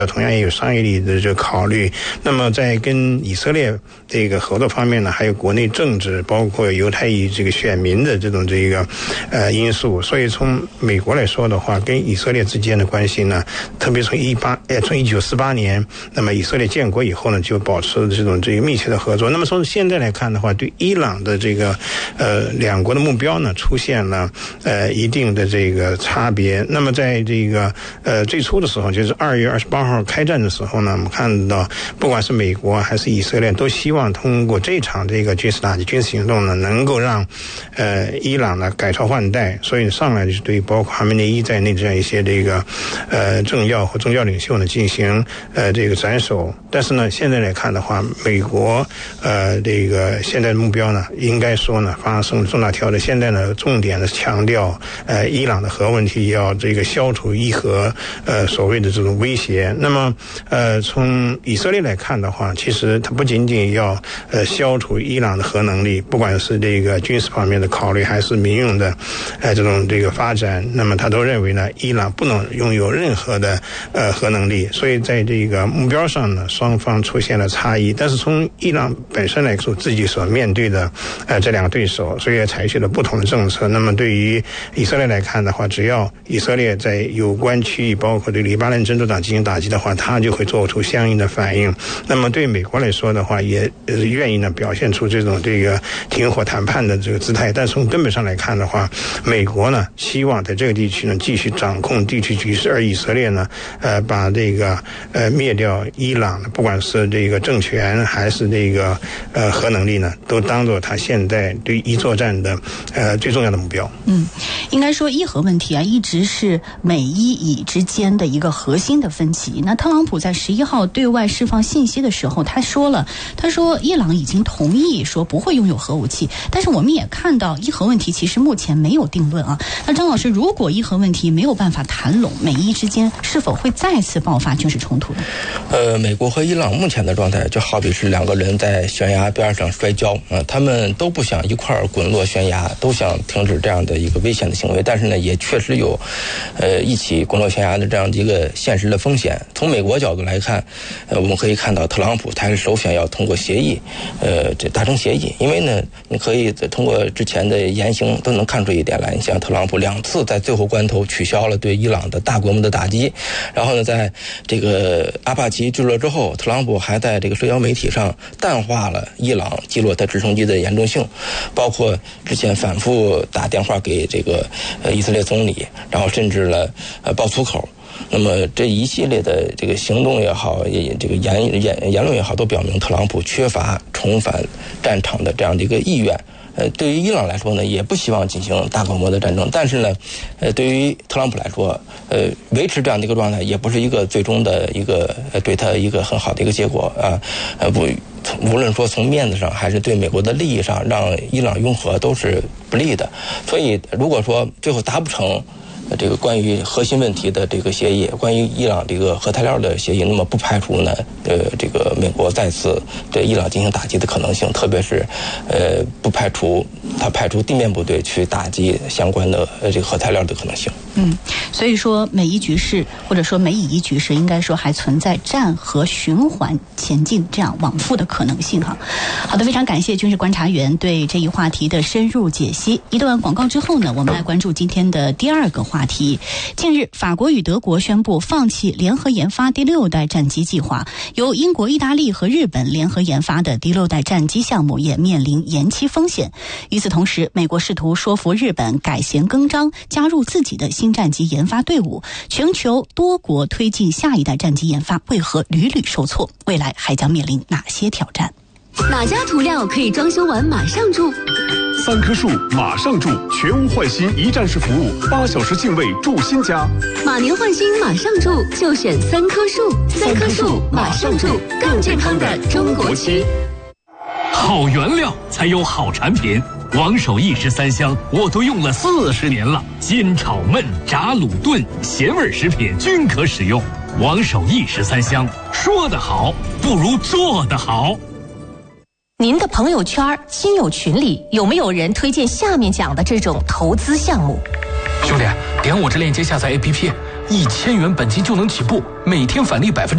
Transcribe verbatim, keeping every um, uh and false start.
同样也有商业利益的这个考虑。那么在跟以色列这个合作方面呢，还有国内政治，包括犹太裔这个选民的这种这个呃因素。所以从美国来说的话，跟以色列之间的关系呢，特别从一八呃从一九四八年，那么以色列建国以后呢，就保持这种这个密切的合作。那么从现在来看的话，对伊朗的这个呃两国的目标呢，出现了呃一定的这个差别。那么在这个呃最初的时候，就是二月二十八号开战的时候呢，我们看到不管是美国还是以色列，都希望通过这场这个军事打击、军事行动呢，能够让呃伊朗呢改朝换代。所以上来就是对包括哈梅内伊在内这样一些这个呃政要和宗教领袖呢进行呃这个斩首。但是呢，现在来看的话，美国呃这个现在的目标呢，应该说呢发生了重大调整。现在呢，重点的强调呃伊朗的核问题，要这个消除伊核呃所谓的这种威胁。那么呃从以色列来看的话，其实它不仅仅要呃消除伊朗的核能力，不管是这个军事方面的考虑，还是民用的呃这种这个发展，那么他都认为呢，伊朗不能拥有任何的呃核能力。所以在这个目标上呢，双方出现了差异。但是从伊朗本身来说，自己所面对的呃这两个对手，所以也采取了不同的政策。那么对于以色列来看的话，只要以色列在有关区域，包括对黎巴嫩真主党进行打击的话，他就会做出相应的反应。那么对美国来说的话，也呃愿意呢表现出这种这个停火谈判的这个姿态。但从根本上来看的话，美国呢希望在这个地区呢继续掌控地区局势，而以色列呢呃把这个呃灭掉伊朗，不管是这个政权还是这个呃核能力呢，都当做他现在对伊作战的呃最重要的目标。 嗯，应该说伊核问题啊，一直是美伊以之间的一个核心的分歧。那特朗普在十一号对外释放信息的时候，他说了，他说伊朗已经同意说不会拥有核武器，但是我们也看到伊核问题其实目前没有定论啊。那张老师，如果伊核问题没有办法谈拢，美伊之间是否会再次爆发军事冲突呢？ 呃，美国和伊朗目前的状态就好比是两个人在悬崖边上摔跤啊、呃，他们都不想一块儿滚落悬崖，都想停止这样的一个危险的行为，但是呢，也确实有呃一起滚落悬崖的这样的一个现实的风险。从美国角度来看，呃，我们可以看到特朗普他是首选要通过协议，呃，这达成协议，因为呢，你可以通过之前的言行都能看出一点来。你像特朗普两次在最后关头取消了对伊朗的大规模的打击，然后呢，在这个阿帕奇坠落之后，特朗普还在这个社交媒体上淡化了伊朗击落他直升机的严重性，包括之前反复打电话给这个呃以色列总理，然后甚至了呃爆粗口。那么这一系列的这个行动也好，也这个言言言论也好，都表明特朗普缺乏重返战场的这样的一个意愿。呃，对于伊朗来说呢，也不希望进行大规模的战争，但是呢，呃，对于特朗普来说，呃，维持这样的一个状态，也不是一个最终的一个呃对他一个很好的一个结果啊，呃，不，无论说从面子上还是对美国的利益上，让伊朗拥核都是不利的。所以，如果说最后达不成这个关于核心问题的这个协议，关于伊朗这个核材料的协议，那么不排除呢，呃，这个美国再次对伊朗进行打击的可能性，特别是，呃，不排除他派出地面部队去打击相关的呃这个核材料的可能性。 嗯，所以说美伊局势或者说美以伊局势，应该说还存在战和循环前进这样往复的可能性哈。好的，非常感谢军事观察员对这一话题的深入解析。一段广告之后呢，我们来关注今天的第二个话题。近日，法国与德国宣布放弃联合研发第六代战机计划，由英国、意大利和日本联合研发的第六代战机项目也面临延期风险。与此同时，美国试图说服日本改弦更张，加入自己的新战机研发队伍。全球多国推进下一代战机研发，为何屡屡受挫？未来还将面临哪些挑战？ 哪家涂料可以装修完马上住？ 三棵树马上住，全屋换新一站式服务，八小时净位住新家。 马年换新马上住，就选三棵树。三棵树马上住，更健康的中国区。 好原料才有好产品，王守义十三香我都用了四十年了，煎炒焖炸卤炖咸味食品均可使用。王守义十三香，说得好不如做得好。 您的朋友圈、亲友群里有没有人推荐下面讲的这种投资项目？ 兄弟，点我这链接下载 A P P， 一千元本金就能起步，每天返利百分之